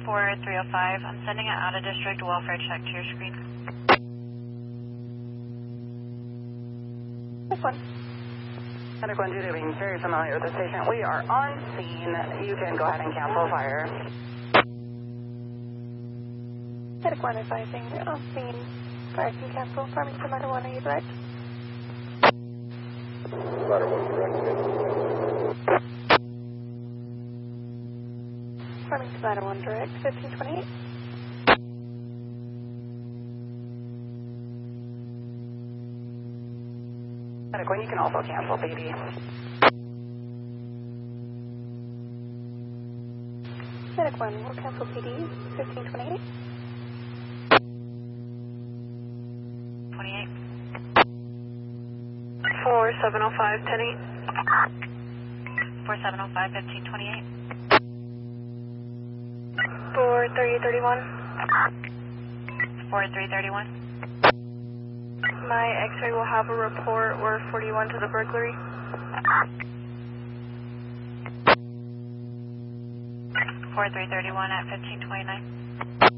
4305. I'm sending an out-of-district welfare check to your screen. This one. Medic 1 due to being very familiar with this patient, we are on scene. You can go ahead and cancel fire. Medic 1 advising on scene. Fire can cancel. Farmington Ladder 1, are you direct? Ladder 1 direct. Farmington Ladder 1 direct, 1528. Medic 1, you can also cancel BD. Medic 1 will cancel PD, 1528. 28. 4705, 10-8. 4705, 1528. 4331. 4331. My x-ray will have a report. We're 41 to the burglary. 4331 at 1529.